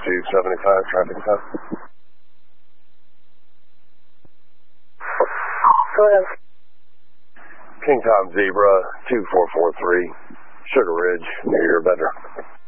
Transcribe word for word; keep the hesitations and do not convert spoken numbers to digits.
two seventy-five, traffic stop. Go ahead. King Tom Zebra, two four four three, Sugar Ridge, near your bedroom.